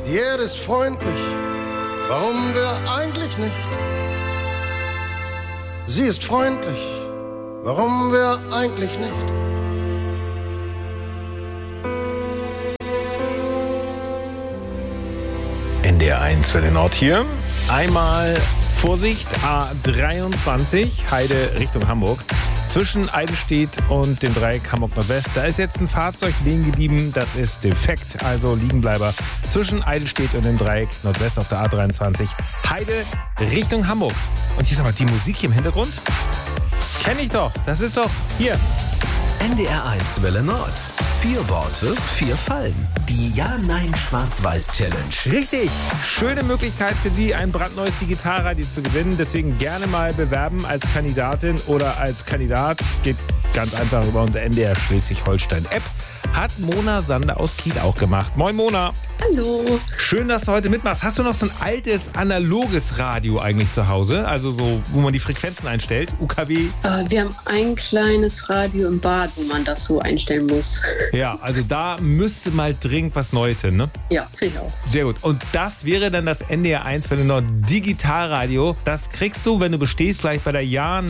Die Erde ist freundlich, warum wir eigentlich nicht? Sie ist freundlich, warum wir eigentlich nicht? NDR1 für den Ort hier. Einmal Vorsicht, A23, Heide Richtung Hamburg. Zwischen Eidelstedt und dem Dreieck Hamburg-Nordwest. Da ist jetzt ein Fahrzeug liegen geblieben, das ist defekt, also Liegenbleiber. Zwischen Eidelstedt und dem Dreieck Nordwest auf der A23. Heide Richtung Hamburg. Und hier ist aber die Musik hier im Hintergrund. Kenne ich doch, das ist doch hier. NDR1 Welle Nord. 4 Worte, 4 Fallen. Die Ja-Nein-Schwarz-Weiß-Challenge. Richtig. Schöne Möglichkeit für Sie, ein brandneues Digitalradio zu gewinnen. Deswegen gerne mal bewerben als Kandidatin oder als Kandidat. Geht ganz einfach über unsere NDR Schleswig-Holstein-App. Hat Mona Sander aus Kiel auch gemacht. Moin Mona. Hallo. Schön, dass du heute mitmachst. Hast du noch so ein altes, analoges Radio eigentlich zu Hause? Also so, wo man die Frequenzen einstellt? UKW? Wir haben ein kleines Radio im Bad, wo man das so einstellen muss. Ja, also da müsste mal dringend was Neues hin, ne? Ja, finde ich auch. Sehr gut. Und das wäre dann das NDR1 Welle Nord Digitalradio. Das kriegst du, wenn du bestehst, gleich bei der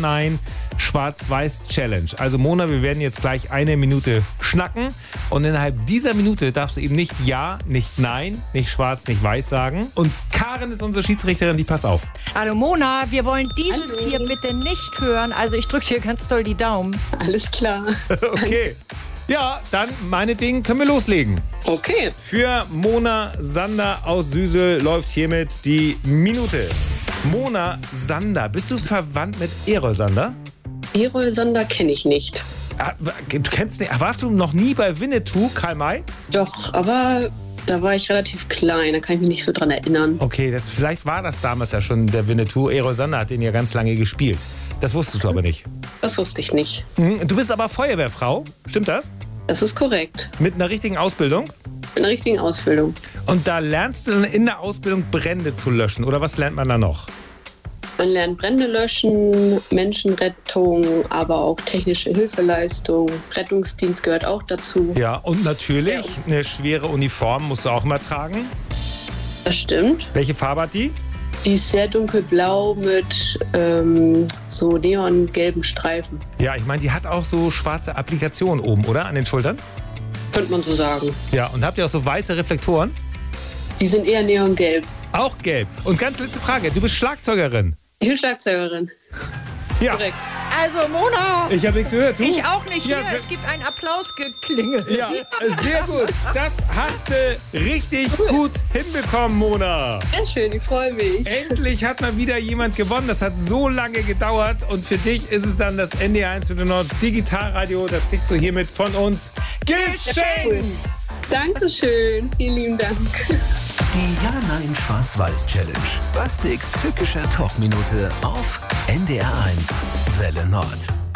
Ja-Nein-Schwarz-Weiß-Challenge. Also Mona, wir werden jetzt gleich 1 Minute schnacken. Und innerhalb dieser Minute darfst du eben nicht Ja, nicht Nein, nicht Schwarz, nicht Weiß sagen. Und Karin ist unsere Schiedsrichterin, die passt auf. Hallo Mona, wir wollen dieses hier bitte nicht hören. Also ich drücke dir ganz doll die Daumen. Alles klar. Okay. Ja, dann meinetwegen können wir loslegen. Okay. Für Mona Sander aus Süsel läuft hiermit die Minute. Mona Sander, bist du verwandt mit Erol Sander? Erol Sander kenne ich nicht. Du kennst nicht. Warst du noch nie bei Winnetou, Karl May? Doch, aber da war ich relativ klein, da kann ich mich nicht so dran erinnern. Okay, vielleicht war das damals ja schon der Winnetou. Erol Sander hat den ja ganz lange gespielt. Das wusstest du aber nicht. Das wusste ich nicht. Du bist aber Feuerwehrfrau, stimmt das? Das ist korrekt. Mit einer richtigen Ausbildung? Mit einer richtigen Ausbildung. Und da lernst du dann in der Ausbildung Brände zu löschen, oder was lernt man da noch? Man lernt Brände löschen, Menschenrettung, aber auch technische Hilfeleistung. Rettungsdienst gehört auch dazu. Ja, und natürlich eine schwere Uniform musst du auch mal tragen. Das stimmt. Welche Farbe hat die? Die ist sehr dunkelblau mit so neongelben Streifen. Ja, ich meine, die hat auch so schwarze Applikationen oben, oder? An den Schultern? Könnte man so sagen. Ja, und habt ihr auch so weiße Reflektoren? Die sind eher neongelb. Auch gelb. Und ganz letzte Frage, du bist Schlagzeugerin. Ich bin Schlagzeugerin. Ja. Korrekt. Also Mona. Ich habe nichts gehört. Du? Ich auch nicht. Ja, Hier, es gibt ein Applausgeklingel. Ja, sehr gut. Das hast du richtig gut hinbekommen, Mona. Sehr schön, ich freue mich. Endlich hat mal wieder jemand gewonnen. Das hat so lange gedauert. Und für dich ist es dann das NDR1 Welle Nord Digitalradio. Das kriegst du hiermit von uns geschenkt. Dankeschön. Vielen lieben Dank. Die Ja-Nein-Schwarz-Weiß-Challenge. Bastiks tückischer Talkminute auf NDR1 Welle Nord.